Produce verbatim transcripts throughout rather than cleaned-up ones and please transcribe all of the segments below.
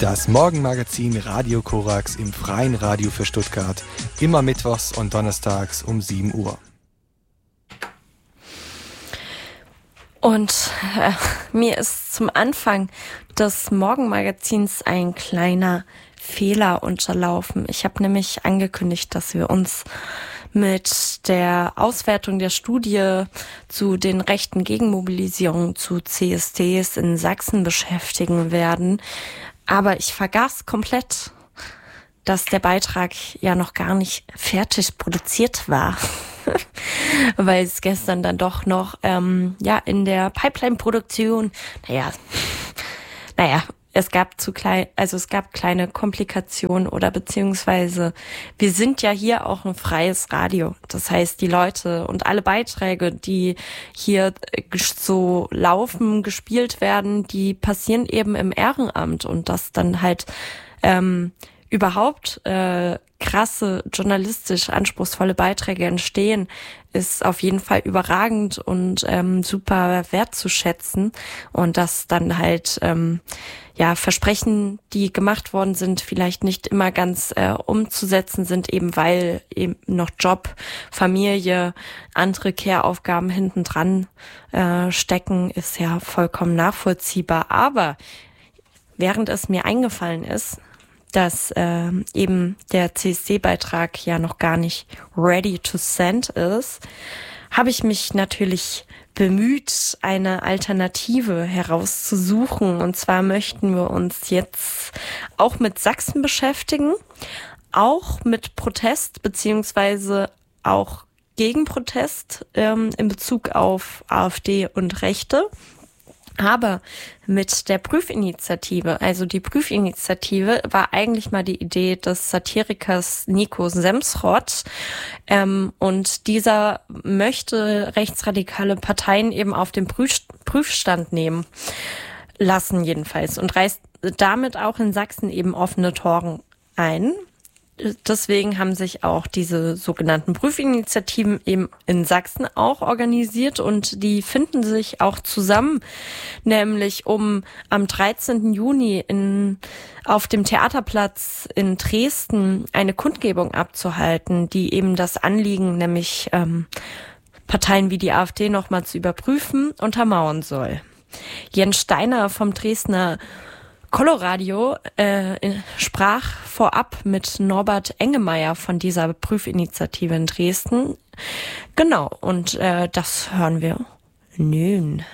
Das Morgenmagazin Radio Korax im Freien Radio für Stuttgart. Immer mittwochs und donnerstags um sieben Uhr. Und äh, mir ist zum Anfang des Morgenmagazins ein kleiner Fehler unterlaufen. Ich habe nämlich angekündigt, dass wir uns mit der Auswertung der Studie zu den rechten Gegenmobilisierungen zu C S Ds in Sachsen beschäftigen werden. Aber ich vergaß komplett, dass der Beitrag ja noch gar nicht fertig produziert war. Weil es gestern dann doch noch ähm, ja in der Pipeline-Produktion, naja, naja, es gab zu klein, also es gab kleine Komplikationen oder beziehungsweise wir sind ja hier auch ein freies Radio. Das heißt, die Leute und alle Beiträge, die hier so laufen, gespielt werden, die passieren eben im Ehrenamt und das dann halt ähm, überhaupt äh, krasse, journalistisch anspruchsvolle Beiträge entstehen, ist auf jeden Fall überragend und ähm, super wertzuschätzen. Und dass dann halt ähm, ja Versprechen, die gemacht worden sind, vielleicht nicht immer ganz äh, umzusetzen sind, eben weil eben noch Job, Familie, andere Care-Aufgaben hinten dran äh, stecken, ist ja vollkommen nachvollziehbar. Aber während es mir eingefallen ist, dass äh, eben der C S D-Beitrag ja noch gar nicht ready to send ist, habe ich mich natürlich bemüht, eine Alternative herauszusuchen. Und zwar möchten wir uns jetzt auch mit Sachsen beschäftigen, auch mit Protest beziehungsweise auch Gegenprotest ähm, in Bezug auf AfD und Rechte. Aber mit der Prüfinitiative, also die Prüfinitiative war eigentlich mal die Idee des Satirikers Nico Semsrott. Ähm, und dieser möchte rechtsradikale Parteien eben auf den Prüf- Prüfstand nehmen lassen jedenfalls und reißt damit auch in Sachsen eben offene Toren ein. Deswegen haben sich auch diese sogenannten Prüfinitiativen eben in Sachsen auch organisiert und die finden sich auch zusammen, nämlich um am dreizehnten Juni in, auf dem Theaterplatz in Dresden eine Kundgebung abzuhalten, die eben das Anliegen, nämlich ähm, Parteien wie die AfD nochmal zu überprüfen, untermauern soll. Jens Steiner vom Dresdner Coloradio äh, sprach vorab mit Norbert Engemeyer von dieser Prüfinitiative in Dresden. Genau, und äh, das hören wir nun.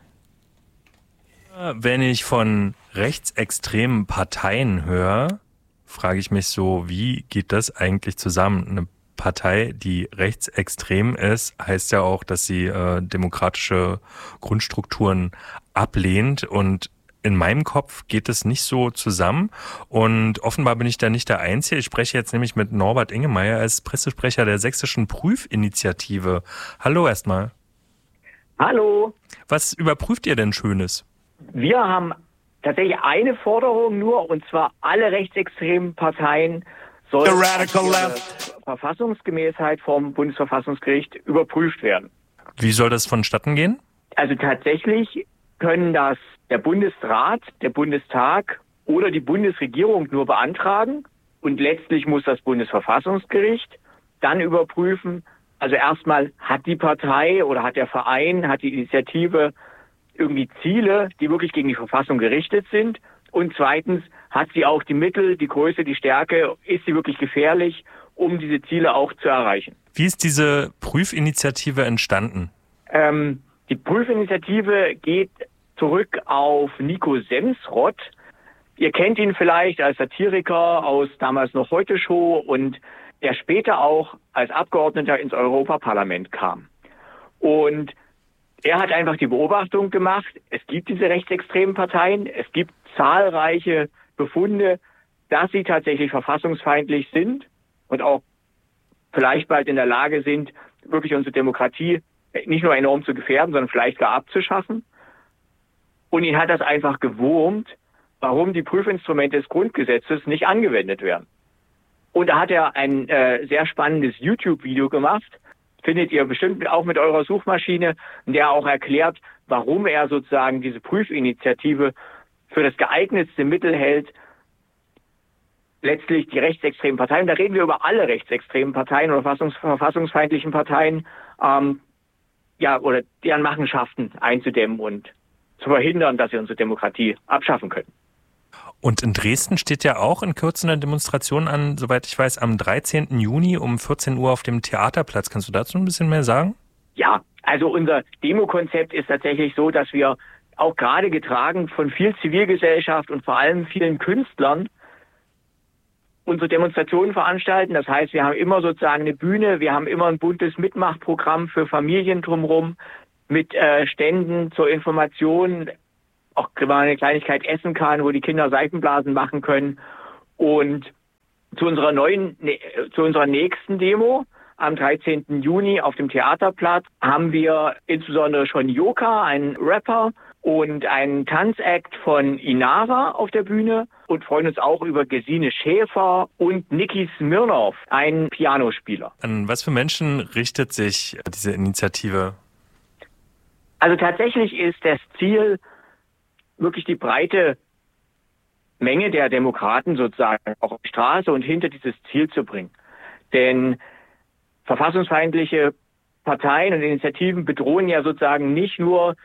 Wenn ich von rechtsextremen Parteien höre, frage ich mich so, wie geht das eigentlich zusammen? Eine Partei, die rechtsextrem ist, heißt ja auch, dass sie äh, demokratische Grundstrukturen ablehnt und in meinem Kopf geht es nicht so zusammen und offenbar bin ich da nicht der Einzige. Ich spreche jetzt nämlich mit Norbert Engemeyer als Pressesprecher der sächsischen Prüfinitiative. Hallo erstmal. Hallo. Was überprüft ihr denn Schönes? Wir haben tatsächlich eine Forderung nur, und zwar alle rechtsextremen Parteien sollen Verfassungsgemäßheit vom Bundesverfassungsgericht überprüft werden. Wie soll das vonstatten gehen? Also tatsächlich können das der Bundesrat, der Bundestag oder die Bundesregierung nur beantragen und letztlich muss das Bundesverfassungsgericht dann überprüfen, also erstmal hat die Partei oder hat der Verein, hat die Initiative irgendwie Ziele, die wirklich gegen die Verfassung gerichtet sind und zweitens hat sie auch die Mittel, die Größe, die Stärke, ist sie wirklich gefährlich, um diese Ziele auch zu erreichen. Wie ist diese Prüfinitiative entstanden? Ähm, die Prüfinitiative geht zurück auf Nico Semsrott. Ihr kennt ihn vielleicht als Satiriker aus damals noch Heute Show und der später auch als Abgeordneter ins Europaparlament kam. Und er hat einfach die Beobachtung gemacht, es gibt diese rechtsextremen Parteien, es gibt zahlreiche Befunde, dass sie tatsächlich verfassungsfeindlich sind und auch vielleicht bald in der Lage sind, wirklich unsere Demokratie nicht nur enorm zu gefährden, sondern vielleicht gar abzuschaffen. Und ihn hat das einfach gewurmt, warum die Prüfinstrumente des Grundgesetzes nicht angewendet werden. Und da hat er ein äh, sehr spannendes YouTube-Video gemacht, findet ihr bestimmt auch mit eurer Suchmaschine, in der er auch erklärt, warum er sozusagen diese Prüfinitiative für das geeignetste Mittel hält, letztlich die rechtsextremen Parteien, da reden wir über alle rechtsextremen Parteien oder verfassungs- verfassungsfeindlichen Parteien, ähm, ja, oder deren Machenschaften einzudämmen und zu verhindern, dass sie unsere Demokratie abschaffen können. Und in Dresden steht ja auch in Kürze eine Demonstration an, soweit ich weiß, am dreizehnten Juni um vierzehn Uhr auf dem Theaterplatz. Kannst du dazu ein bisschen mehr sagen? Ja, also unser Demokonzept ist tatsächlich so, dass wir auch gerade getragen von viel Zivilgesellschaft und vor allem vielen Künstlern unsere Demonstrationen veranstalten. Das heißt, wir haben immer sozusagen eine Bühne, wir haben immer ein buntes Mitmachprogramm für Familien drumherum mit äh, Ständen zur Information, auch wenn man eine Kleinigkeit essen kann, wo die Kinder Seifenblasen machen können. Und zu unserer neuen, ne, zu unserer nächsten Demo am dreizehnten Juni auf dem Theaterplatz haben wir insbesondere schon Joka, einen Rapper, und einen Tanzakt von Inara auf der Bühne und freuen uns auch über Gesine Schäfer und Niki Smirnov, einen Pianospieler. An was für Menschen richtet sich diese Initiative? Also tatsächlich ist das Ziel, wirklich die breite Menge der Demokraten sozusagen auch auf die Straße und hinter dieses Ziel zu bringen. Denn verfassungsfeindliche Parteien und Initiativen bedrohen ja sozusagen nicht nur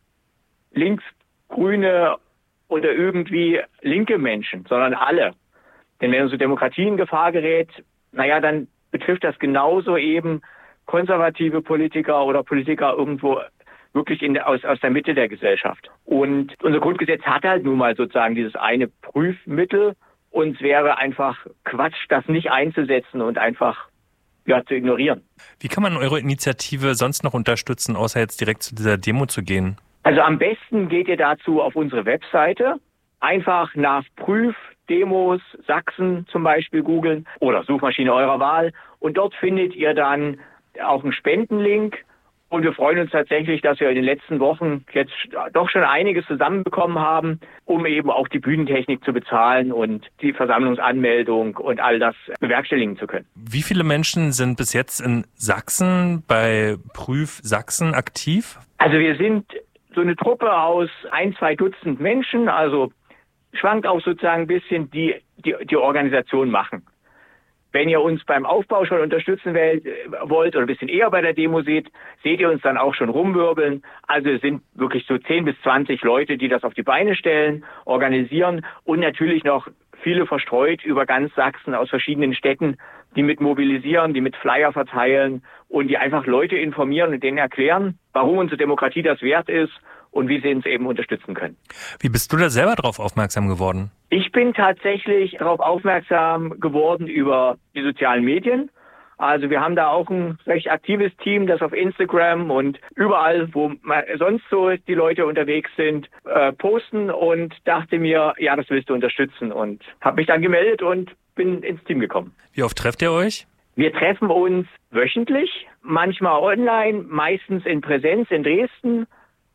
linksgrüne oder irgendwie linke Menschen, sondern alle. Denn wenn unsere Demokratie in Gefahr gerät, naja, dann betrifft das genauso eben konservative Politiker oder Politiker irgendwo wirklich in der, aus, aus der Mitte der Gesellschaft. Und unser Grundgesetz hat halt nun mal sozusagen dieses eine Prüfmittel, und es wäre einfach Quatsch, das nicht einzusetzen und einfach ja, zu ignorieren. Wie kann man eure Initiative sonst noch unterstützen, außer jetzt direkt zu dieser Demo zu gehen? Also am besten geht ihr dazu auf unsere Webseite, einfach nach Prüfdemos Sachsen zum Beispiel googeln oder Suchmaschine eurer Wahl, und dort findet ihr dann auch einen Spendenlink. Und wir freuen uns tatsächlich, dass wir in den letzten Wochen jetzt doch schon einiges zusammenbekommen haben, um eben auch die Bühnentechnik zu bezahlen und die Versammlungsanmeldung und all das bewerkstelligen zu können. Wie viele Menschen sind bis jetzt in Sachsen bei Prüf Sachsen aktiv? Also wir sind so eine Truppe aus ein, zwei Dutzend Menschen, also schwankt auch sozusagen ein bisschen, die die, die Organisation machen. Wenn ihr uns beim Aufbau schon unterstützen wollt oder ein bisschen eher bei der Demo seht, seht ihr uns dann auch schon rumwirbeln. Also es sind wirklich so zehn bis zwanzig Leute, die das auf die Beine stellen, organisieren, und natürlich noch viele verstreut über ganz Sachsen aus verschiedenen Städten, die mit mobilisieren, die mit Flyer verteilen und die einfach Leute informieren und denen erklären, warum unsere Demokratie das wert ist und wie sie uns eben unterstützen können. Wie bist du da selber drauf aufmerksam geworden? Ich bin tatsächlich darauf aufmerksam geworden über die sozialen Medien. Also wir haben da auch ein recht aktives Team, das auf Instagram und überall, wo sonst so die Leute unterwegs sind, äh, posten, und dachte mir, ja, das willst du unterstützen, und habe mich dann gemeldet und bin ins Team gekommen. Wie oft trefft ihr euch? Wir treffen uns wöchentlich, manchmal online, meistens in Präsenz in Dresden.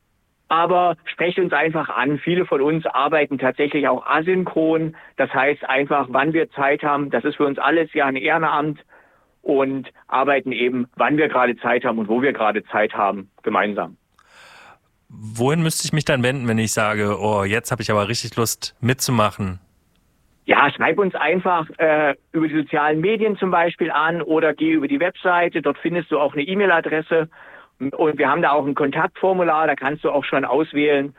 Aber sprecht uns einfach an. Viele von uns arbeiten tatsächlich auch asynchron. Das heißt einfach, wann wir Zeit haben. Das ist für uns alles ja ein Ehrenamt, und arbeiten eben, wann wir gerade Zeit haben und wo wir gerade Zeit haben, gemeinsam. Wohin müsste ich mich dann wenden, wenn ich sage, oh, jetzt habe ich aber richtig Lust mitzumachen? Ja, schreib uns einfach äh, über die sozialen Medien zum Beispiel an oder geh über die Webseite. Dort findest du auch eine E-Mail-Adresse. Und wir haben da auch ein Kontaktformular, da kannst du auch schon auswählen,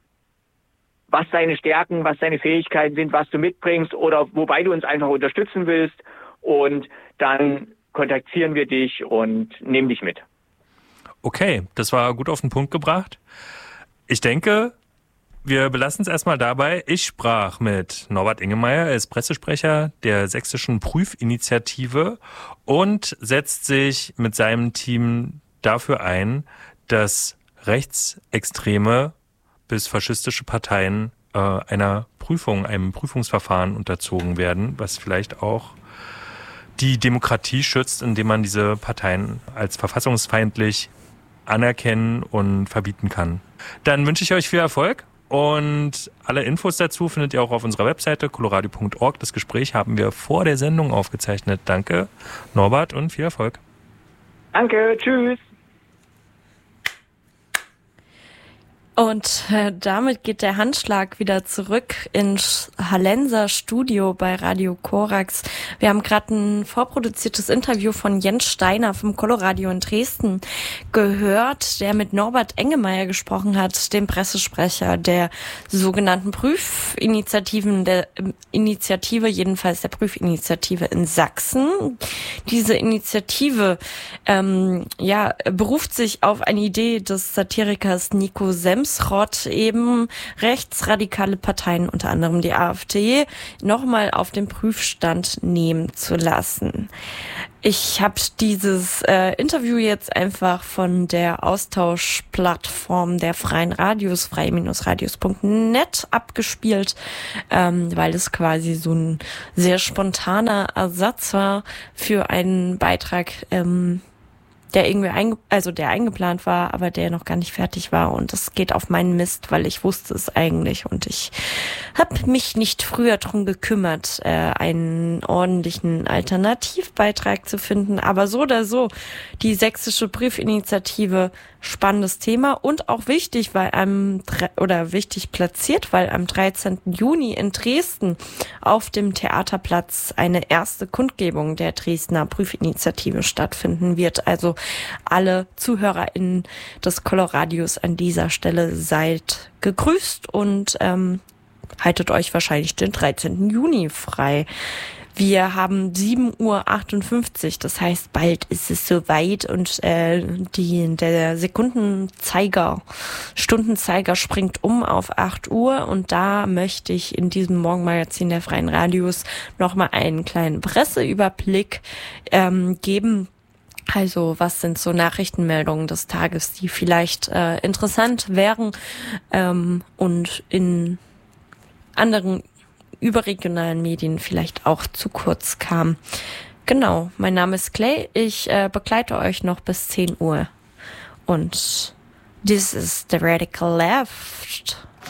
was deine Stärken, was deine Fähigkeiten sind, was du mitbringst oder wobei du uns einfach unterstützen willst. Und dann kontaktieren wir dich und nehmen dich mit. Okay, das war gut auf den Punkt gebracht. Ich denke, wir belassen es erstmal dabei. Ich sprach mit Norbert Ingemeier, er ist Pressesprecher der Sächsischen Prüfinitiative und setzt sich mit seinem Team dafür ein, dass rechtsextreme bis faschistische Parteien äh, einer Prüfung, einem Prüfungsverfahren unterzogen werden, was vielleicht auch die Demokratie schützt, indem man diese Parteien als verfassungsfeindlich anerkennen und verbieten kann. Dann wünsche ich euch viel Erfolg, und alle Infos dazu findet ihr auch auf unserer Webseite coloradio punkt org. Das Gespräch haben wir vor der Sendung aufgezeichnet. Danke, Norbert, und viel Erfolg. Danke, tschüss. Und äh, damit geht der Handschlag wieder zurück ins Hallenser Studio bei Radio Korax. Wir haben gerade ein vorproduziertes Interview von Jens Steiner vom Coloradio in Dresden gehört, der mit Norbert Engemeyer gesprochen hat, dem Pressesprecher der sogenannten Prüfinitiativen, der äh, Initiative, jedenfalls der Prüfinitiative in Sachsen. Diese Initiative ähm, ja beruft sich auf eine Idee des Satirikers Nico Semsrott, eben rechtsradikale Parteien, unter anderem die AfD, nochmal auf den Prüfstand nehmen zu lassen. Ich habe dieses äh, Interview jetzt einfach von der Austauschplattform der Freien Radios, freie-radios punkt net abgespielt, ähm, weil es quasi so ein sehr spontaner Ersatz war für einen Beitrag, ähm, der irgendwie einge- also der eingeplant war, aber der noch gar nicht fertig war, und das geht auf meinen Mist, weil ich wusste es eigentlich und ich habe mich nicht früher drum gekümmert, äh, einen ordentlichen Alternativbeitrag zu finden, aber so oder so, die sächsische Prüfinitiative, spannendes Thema und auch wichtig, weil am oder wichtig platziert, weil am dreizehnten Juni in Dresden auf dem Theaterplatz eine erste Kundgebung der Dresdner Prüfinitiative stattfinden wird. Also alle ZuhörerInnen des Coloradios an dieser Stelle seid gegrüßt und ähm, haltet euch wahrscheinlich den dreizehnten Juni frei. Wir haben sieben Uhr achtundfünfzig, das heißt, bald ist es soweit und äh, die, der Sekundenzeiger, Stundenzeiger springt um auf acht Uhr und da möchte ich in diesem Morgenmagazin der Freien Radios nochmal einen kleinen Presseüberblick ähm, geben. Also was sind so Nachrichtenmeldungen des Tages, die vielleicht äh, interessant wären ähm, und in anderen überregionalen Medien vielleicht auch zu kurz kam. Genau, mein Name ist Clay, ich äh, begleite euch noch bis zehn Uhr und this is the Radical Left.